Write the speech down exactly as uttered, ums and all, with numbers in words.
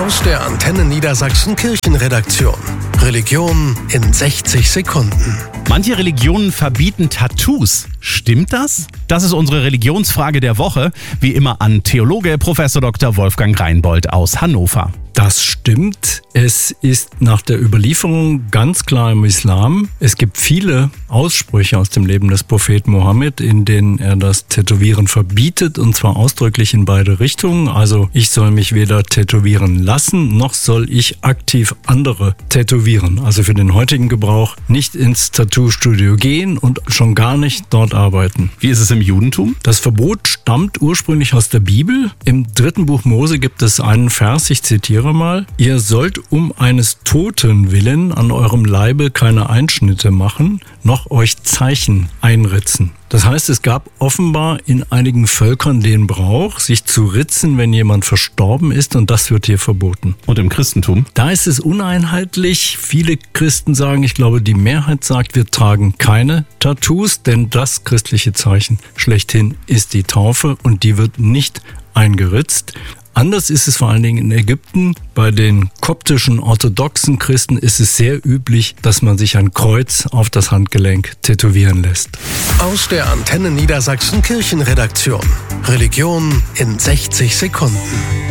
Aus der Antenne Niedersachsen Kirchenredaktion. Religion in sechzig Sekunden. Manche Religionen verbieten Tattoos. Stimmt das? Das ist unsere Religionsfrage der Woche. Wie immer an Theologe Professor Doktor Wolfgang Reinbold aus Hannover. Das stimmt. Es ist nach der Überlieferung ganz klar im Islam. Es gibt viele Aussprüche aus dem Leben des Propheten Mohammed, in denen er das Tätowieren verbietet, und zwar ausdrücklich in beide Richtungen. Also ich soll mich weder tätowieren lassen, noch soll ich aktiv andere tätowieren. Also für den heutigen Gebrauch nicht ins Tattoo-Studio gehen und schon gar nicht dort arbeiten. Wie ist es im Judentum? Das Verbot stammt ursprünglich aus der Bibel. Im dritten Buch Mose gibt es einen Vers, ich zitiere mal: Ihr sollt um eines Toten willen an eurem Leibe keine Einschnitte machen, noch euch Zeichen einritzen. Das heißt, es gab offenbar in einigen Völkern den Brauch, sich zu ritzen, wenn jemand verstorben ist, und das wird hier verboten. Und im Christentum? Da ist es uneinheitlich. Viele Christen sagen, ich glaube, die Mehrheit sagt, wir tragen keine Tattoos, denn das christliche Zeichen schlechthin ist die Taufe, und die wird nicht eingeritzt. Anders ist es vor allen Dingen in Ägypten. Bei den koptischen orthodoxen Christen ist es sehr üblich, dass man sich ein Kreuz auf das Handgelenk tätowieren lässt. Aus der Antenne Niedersachsen Kirchenredaktion. Religion in sechzig Sekunden.